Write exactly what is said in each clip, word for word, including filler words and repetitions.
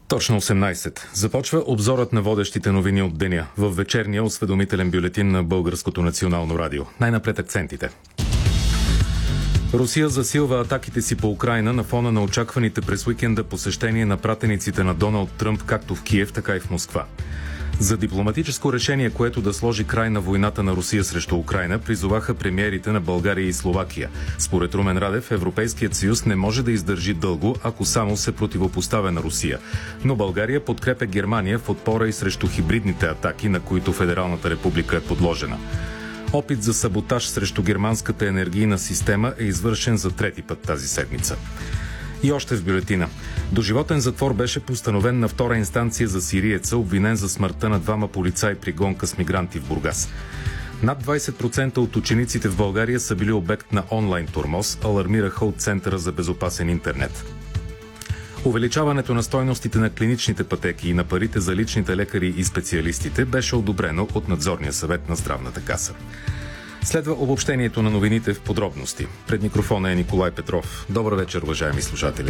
Точно осемнайсет. Започва обзорът на водещите новини от деня в вечерния осведомителен бюлетин на Българското национално радио. Най-напред акцентите. Русия засилва атаките си по Украйна на фона на очакваните през уикенда посещение на пратениците на Доналд Тръмп както в Киев, така и в Москва. За дипломатическо решение, което да сложи край на войната на Русия срещу Украйна, призоваха премиерите на България и Словакия. Според Румен Радев, Европейският съюз не може да издържи дълго, ако само се противопоставя на Русия. Но България подкрепя Германия в отпора и срещу хибридните атаки, на които Федералната република е подложена. Опит за саботаж срещу германската енергийна система е извършен за трети път тази седмица. И още в бюлетина. Доживотен затвор беше постановен на втора инстанция за сириеца, обвинен за смъртта на двама полицаи при гонка с мигранти в Бургас. Над двайсет процента от учениците в България са били обект на онлайн тормоз, алармираха от Центъра за безопасен интернет. Увеличаването на стойностите на клиничните пътеки и на парите за личните лекари и специалистите беше одобрено от Надзорния съвет на Здравната каса. Следва обобщението на новините в подробности. Пред микрофона е Николай Петров. Добър вечер, уважаеми слушатели.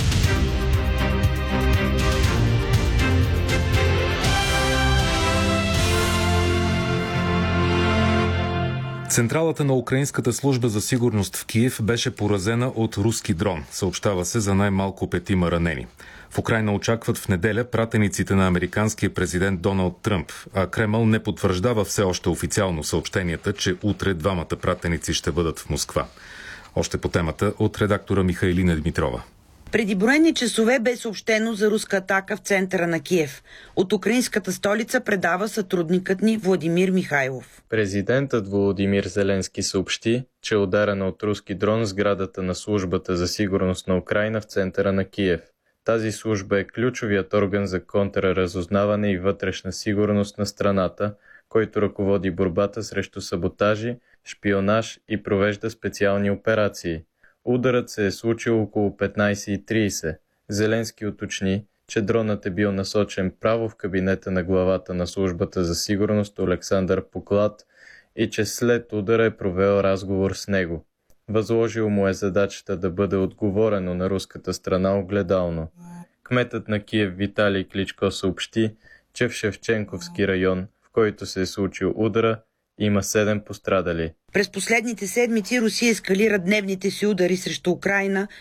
Централата на Украинската служба за сигурност в Киев беше поразена от руски дрон. Съобщава се за най-малко петима ранени. В Украйна очакват в неделя пратениците на американския президент Доналд Тръмп, а Кремъл не потвърждава все още официално съобщенията, че утре двамата пратеници ще бъдат в Москва. Още по темата от редактора Михайлина Димитрова. Преди броени часове бе съобщено за руска атака в центъра на Киев. От украинската столица предава сътрудникът ни Владимир Михайлов. Президентът Володимир Зеленски съобщи, че е ударена от руски дрон сградата на службата за сигурност на Украйна в центъра на Киев. Тази служба е ключовият орган за контраразузнаване и вътрешна сигурност на страната, който ръководи борбата срещу саботажи, шпионаж и провежда специални операции. Ударът се е случил около петнайсет и трийсет. Зеленски уточни, че дронът е бил насочен право в кабинета на главата на службата за сигурност Олександър Поклад и че след удара е провел разговор с него. Възложил му е задачата да бъде отговорено на руската страна огледално. Кметът на Киев Виталий Кличко съобщи, че в Шевченковски район, в който се е случил удара, има седем пострадали. През последните седмици Русия ескалира дневните си удари срещу Украйна